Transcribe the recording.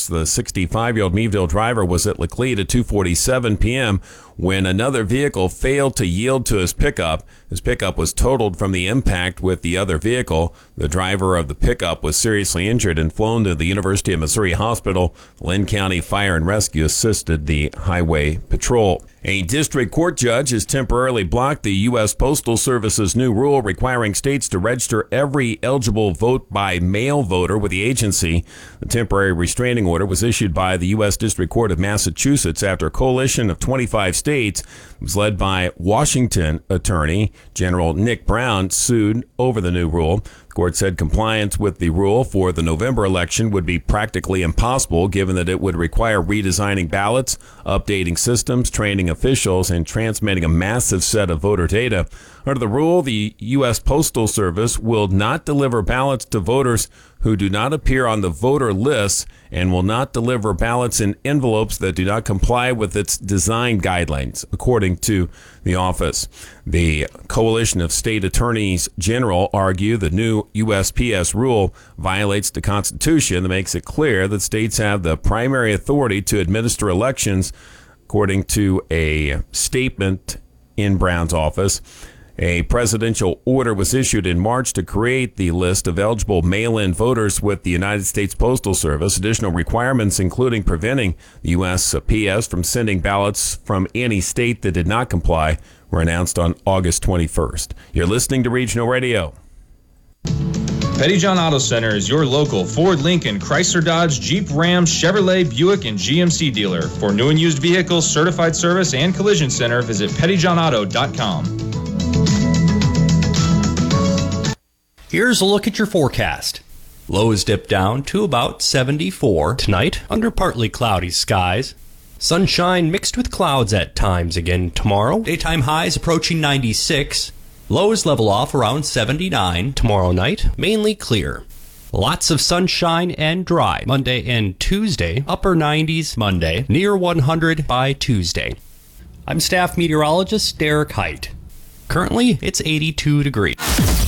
reports the 65-year-old Meadville driver was at Laclede at 2:47 p.m. when another vehicle failed to yield to his pickup. His pickup was totaled from the impact with the other vehicle. The driver of the pickup was seriously injured and flown to the University of Missouri Hospital. Linn County Fire and Rescue assisted the highway patrol. A district court judge has temporarily blocked the U.S. Postal Service's new rule requiring states to register every eligible vote-by-mail voter with the agency. The temporary restraining order was issued by the U.S. District Court of Massachusetts after a coalition of 25 states. It was led by Washington Attorney General Nick Brown, sued over the new rule. The court said compliance with the rule for the November election would be practically impossible, given that it would require redesigning ballots, updating systems, training officials, and transmitting a massive set of voter data. Under the rule, the U.S. Postal Service will not deliver ballots to voters who do not appear on the voter lists and will not deliver ballots in envelopes that do not comply with its design guidelines, according to the office. The Coalition of State Attorneys General argue the new USPS rule violates the Constitution that makes it clear that states have the primary authority to administer elections, according to a statement in Brown's office. A presidential order was issued in March to create the list of eligible mail-in voters with the United States Postal Service. Additional requirements, including preventing the USPS from sending ballots from any state that did not comply, were announced on August 21st. You're listening to Regional Radio. Pettyjohn Auto Center is your local Ford, Lincoln, Chrysler, Dodge, Jeep, Ram, Chevrolet, Buick, and GMC dealer. For new and used vehicles, certified service, and collision center, visit pettyjohnauto.com. Here's a look at your forecast. Lows dip down to about 74 tonight under partly cloudy skies. Sunshine mixed with clouds at times again tomorrow. Daytime highs approaching 96. Lows level off around 79 tomorrow night, mainly clear. Lots of sunshine and dry Monday and Tuesday. Upper 90s Monday, near 100 by Tuesday. I'm staff meteorologist Derek Height. Currently, it's 82 degrees.